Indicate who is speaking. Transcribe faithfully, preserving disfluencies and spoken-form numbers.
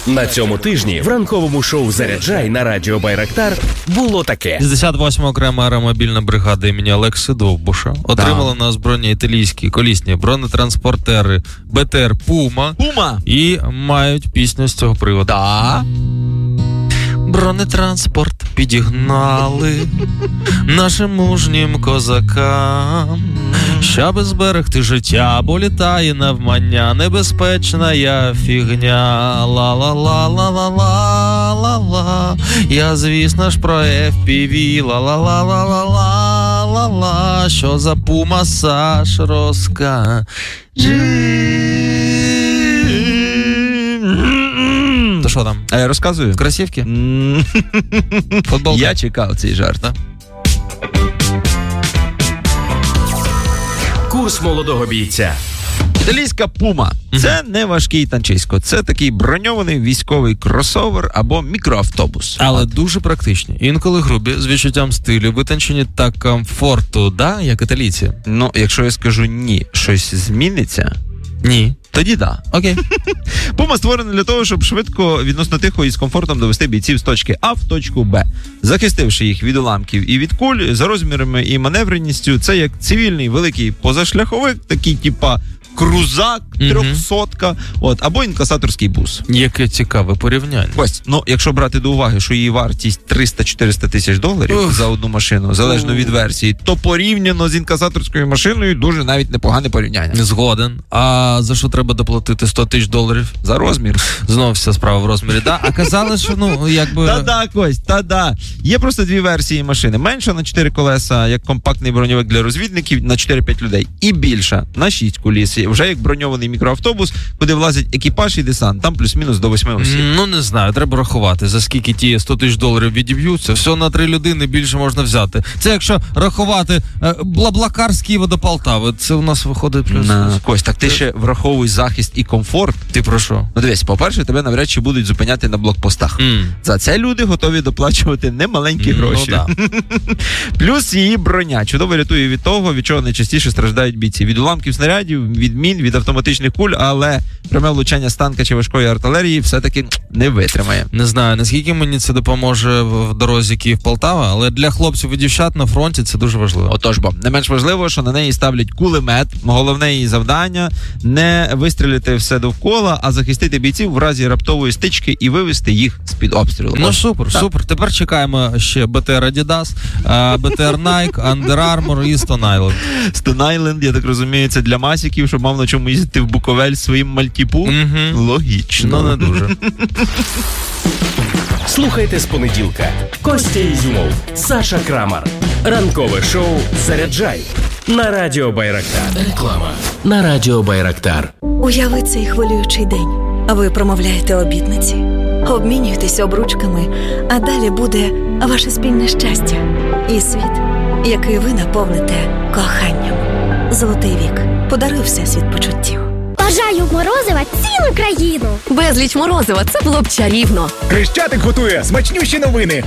Speaker 1: На цьому тижні в ранковому шоу «Заряджай» на радіо Байрактар було таке.
Speaker 2: шістдесят восьма окрема аеромобільна бригада імені Олекси Довбуша отримала на озброєння італійські колісні бронетранспортери Б Т Р Пума.
Speaker 3: Пума!
Speaker 2: І мають пісню з цього приводу.
Speaker 3: Да.
Speaker 2: Бронетранспорт підігнали нашим мужнім козакам, щоби зберегти життя, бо літає навмання небезпечна я фігня. Ла-ла-ла-ла-ла-ла-ла-ла. Я, звісно ж, про Еф Пі Ві. Ла-ла-ла-ла-ла-ла-ла. Що за пума, Саш, розкажи. То що там?
Speaker 3: А я розказую.
Speaker 2: Кросівки? Футболка?
Speaker 3: Я чекав цей жарт.
Speaker 2: Да?
Speaker 1: Курс молодого бійця.
Speaker 3: Італійська Пума – це не важкий танчисько. Це такий броньований військовий кросовер або мікроавтобус.
Speaker 2: Але От. дуже практичні. Інколи грубі, з відчуттям стилю, витончені та комфорту, да, як італійці?
Speaker 3: Ну, якщо я скажу ні, щось зміниться?
Speaker 2: Ні.
Speaker 3: Тоді да.
Speaker 2: Окей.
Speaker 3: Пума створена для того, щоб швидко, відносно тихо і з комфортом довести бійців з точки А в точку Б, захистивши їх від уламків і від куль. За розмірами і маневреністю це як цивільний великий позашляховик, такий типа крузак, трьохсотка, от, або інкасаторський бус.
Speaker 2: Яке цікаве порівняння.
Speaker 3: Ось, ну, якщо брати до уваги, що її вартість триста-чотириста тисяч доларів Ух. за одну машину, залежно Ух. від версії, то порівняно з інкасаторською машиною дуже навіть непогане порівняння.
Speaker 2: Згоден. А за що треба доплатити сто тисяч доларів?
Speaker 3: За розмір.
Speaker 2: Знову вся справа в розмірі, да? А казали, що, ну, якби...
Speaker 3: Та-да, Кость, та-да. Є просто дві версії машини. Менша на чотири колеса, як компактний броньовик для розвідників, на чотири-п'ять людей. І більша, на шість коліс, вже як броньований мікроавтобус, куди влазять екіпаж і десант. Там плюс-мінус до восьми осіб.
Speaker 2: Ну, не знаю, треба рахувати, за скільки ті сто тисяч доларів відіб'ються. Все на три людини більше можна взяти. Це якщо рахувати е, Блаблакар з Києва до Полтави. Це у нас виходить плюс.
Speaker 3: На, Кость, так ти ще враховуй захист і комфорт.
Speaker 2: Ти про що?
Speaker 3: Ну, дивись, по-перше, тебе навряд чи будуть зупиняти на блокпостах. Mm. За це люди готові доплачувати немаленькі гроші.
Speaker 2: Ну, да.
Speaker 3: Плюс її броня чудово рятує від того, від чого найчастіше страждають бійці. Від уламків снарядів, від мін, від автоматичних куль, але пряме влучання з танка чи важкої артилерії все-таки не витримає.
Speaker 2: Не знаю, наскільки мені це допоможе в дорозі Київ-Полтава, але для хлопців і дівчат на фронті це дуже важливо.
Speaker 3: Отож бо, не менш важливо, що на неї ставлять кулемет. Головне її завдання – не вистрілити все довкола, а захистити бійців в разі раптової стички і вивести їх з-під обстрілу.
Speaker 2: Ну супер, так. супер. Тепер чекаємо ще Б Т Р Adidas, Б Т Р Nike, Under Armour і Stone Island.
Speaker 3: Stone Island, я так розумію, це для масіків, щоб мав на чому їздити в Буковель своїм мальтіпу?
Speaker 2: Угу.
Speaker 3: Логічно.
Speaker 2: Ну, не дуже.
Speaker 1: Слухайте з понеділка. Костя Ізюмов, Саша Крамар. Ранкове шоу «Заряджай» на радіо Байрактар. Реклама на радіо Байрактар.
Speaker 4: Уяви цей хвилюючий день. А ви промовляєте обітниці, обмінюєтесь обручками, а далі буде ваше спільне щастя і світ, який ви наповните коханням. Золотий вік. Подаруй всесвіт почуттів.
Speaker 5: Бажаю морозива цілу країну.
Speaker 6: Безліч морозива, це було б чарівно.
Speaker 7: Хрещатик готує смачнющі новини.